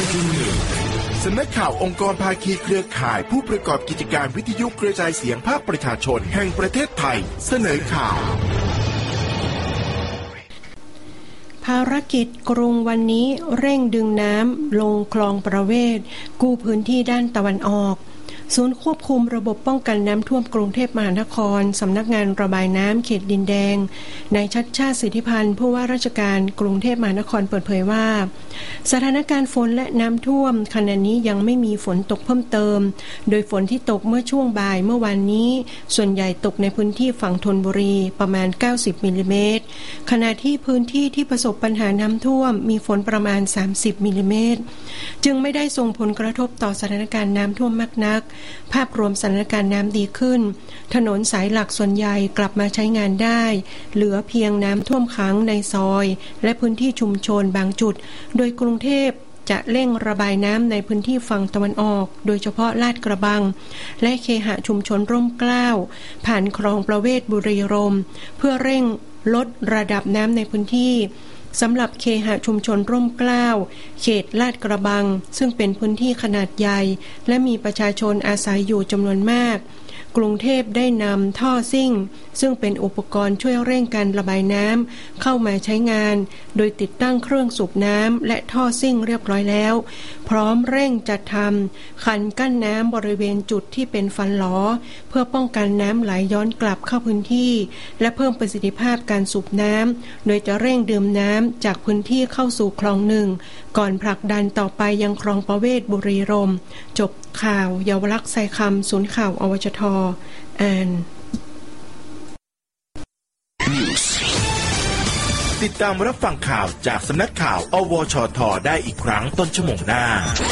สำนักข่าวองค์กรภาคีเครือข่ายผู้ประกอบกิจการวิทยุกระจายเสียงภาคประชาชนแห่งประเทศไทยเสนอข่าวภารกิจกรุงวันนี้เร่งดึงน้ำลงคลองประเวศกู้พื้นที่ด้านตะวันออกศูนย์ควบคุมระบบป้องกันน้ำท่วมกรุงเทพมหานครสำนักงานระบายน้ำเขตดินแดงนายชัชชาติสิทธิพันธ์ผู้ว่าราชการกรุงเทพมหานครเปิดเผยว่าสถานการณ์ฝนและน้ำท่วมขณะนี้ยังไม่มีฝนตกเพิ่มเติมโดยฝนที่ตกเมื่อช่วงบ่ายเมื่อวานนี้ส่วนใหญ่ตกในพื้นที่ฝั่งธนบุรีประมาณ90มิลลิเมตรขณะที่พื้นที่ที่ประสบปัญหาน้ำท่วมมีฝนประมาณ30มิลลิเมตรจึงไม่ได้ส่งผลกระทบต่อสถานการณ์น้ำท่วมมากนักภาพรวมสถานการณ์น้ำดีขึ้นถนนสายหลักส่วนใหญ่กลับมาใช้งานได้เหลือเพียงน้ำท่วมขังในซอยและพื้นที่ชุมชนบางจุดโดยกรุงเทพจะเร่งระบายน้ำในพื้นที่ฝั่งตะวันออกโดยเฉพาะลาดกระบังและเคหะชุมชนร่มเกล้าผ่านคลองประเวศบุรีรัมย์เพื่อเร่งลดระดับน้ำในพื้นที่สำหรับเคหะชุมชนร่มเกล้าเขตลาดกระบังซึ่งเป็นพื้นที่ขนาดใหญ่และมีประชาชนอาศัยอยู่จำนวนมากกรุงเทพได้นำท่อซิ่งซึ่งเป็นอุปกรณ์ช่วยเร่งการระบายน้ำเข้ามาใช้งานโดยติดตั้งเครื่องสูบน้ำและท่อซิ่งเรียบร้อยแล้วพร้อมเร่งจัดทำคันกั้นน้ำบริเวณจุดที่เป็นฟันหลอเพื่อป้องกันน้ำไหลย้อนกลับเข้าพื้นที่และเพิ่มประสิทธิภาพการสูบน้ำโดยจะเร่งดื่มน้ำจากพื้นที่เข้าสู่คลองหนึ่งก่อนผลักดันต่อไปยังคลองประเวศบุรีรัมย์จบข่าวเยาวลักษณ์ไซคำศูนย์ข่าวอวชท.อ่านติดตามรับฟังข่าวจากสำนักข่าวอวชท.ได้อีกครั้งต้นชั่วโมงหน้า